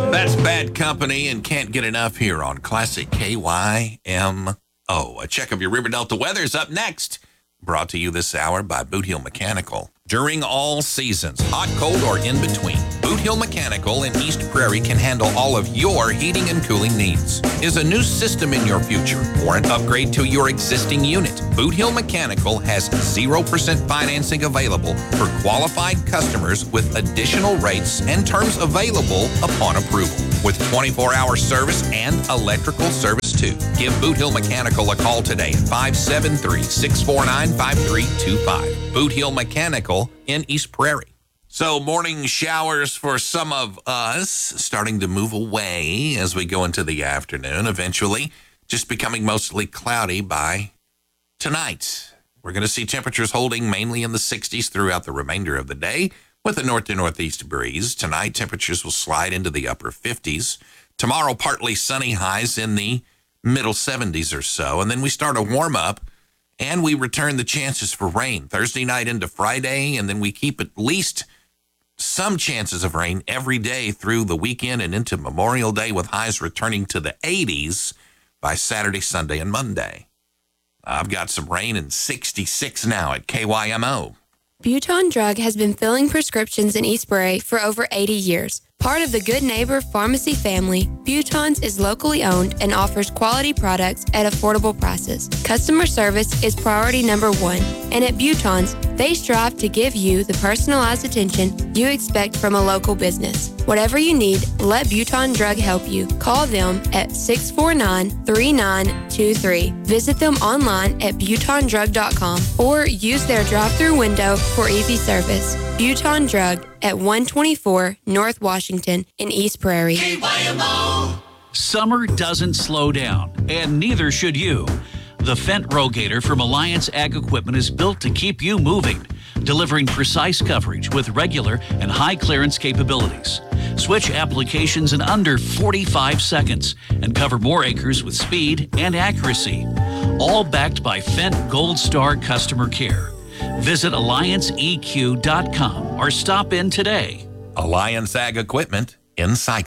That's Bad Company and Can't Get Enough here on Classic KYMO. A check of your River Delta weather is up next. Brought to you this hour by Boot Hill Mechanical. During all seasons, hot, cold, or in between, Boot Hill Mechanical in East Prairie can handle all of your heating and cooling needs. Is a new system in your future or an upgrade to your existing unit? Boot Hill Mechanical has 0% financing available for qualified customers with additional rates and terms available upon approval. With 24-hour service and electrical service too. Give Boot Hill Mechanical a call today at 573-649-5325. Boot Hill Mechanical in East Prairie. So morning showers for some of us starting to move away as we go into the afternoon, eventually just becoming mostly cloudy by tonight. We're going to see temperatures holding mainly in the 60s throughout the remainder of the day with a north to northeast breeze. Tonight, temperatures will slide into the upper 50s. Tomorrow, partly sunny, highs in the middle 70s or so. And then we start a warm up and we return the chances for rain Thursday night into Friday. And then we keep at least some chances of rain every day through the weekend and into Memorial Day, with highs returning to the 80s by Saturday, Sunday, and Monday. I've got some rain in 66 now at KYMO. Buton Drug has been filling prescriptions in East Prairie for over 80 years. Part of the Good Neighbor Pharmacy family, Buton's is locally owned and offers quality products at affordable prices. Customer service is priority number one, and at Buton's, they strive to give you the personalized attention you expect from a local business. Whatever you need, let Buton Drug help you. Call them at 649-3923. Visit them online at butondrug.com or use their drive-through window for easy service. Buton Drug at 124 North Washington in East Prairie. KYMO. Summer doesn't slow down, and neither should you. The Fendt Rogator from Alliance Ag Equipment is built to keep you moving, delivering precise coverage with regular and high clearance capabilities. Switch applications in under 45 seconds and cover more acres with speed and accuracy. All backed by Fendt Gold Star customer care. Visit AllianceEQ.com or stop in today. Alliance Ag Equipment in Sykes.